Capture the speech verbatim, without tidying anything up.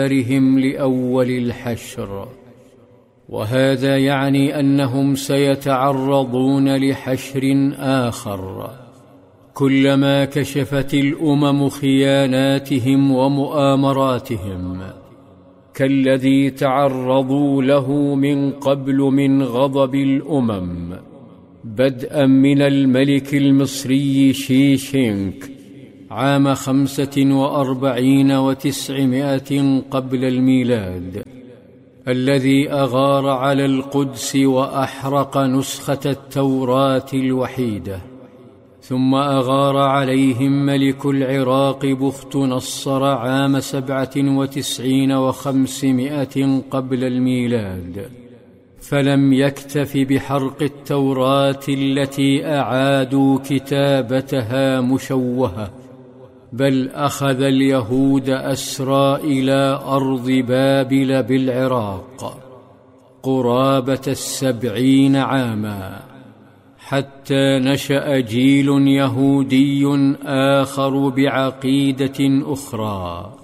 رهم لأول الحشر، وهذا يعني أنهم سيتعرضون لحشر آخر كلما كشفت الأمم خياناتهم ومؤامراتهم، كالذي تعرضوا له من قبل من غضب الأمم، بدءا من الملك المصري شيشينك عام خمسة وأربعين وتسعمائة قبل الميلاد، الذي أغار على القدس وأحرق نسخة التوراة الوحيدة. ثم أغار عليهم ملك العراق بخت نصر عام سبعة وتسعين وخمسمائة قبل الميلاد، فلم يكتف بحرق التوراة التي أعادوا كتابتها مشوهة، بل أخذ اليهود أسرى إلى أرض بابل بالعراق قرابة السبعين عاما، حتى نشأ جيل يهودي آخر بعقيدة أخرى